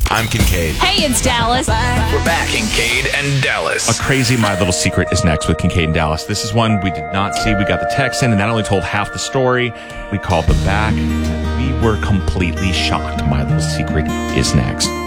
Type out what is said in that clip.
I'm Kincaid. Hey, it's Dallas. We're back, Kincaid and Dallas. A crazy My Little Secret is next with Kincaid and Dallas. This is one we did not see. We got the text in and that only told half the story. We called them back. We were completely shocked. My Little Secret is next.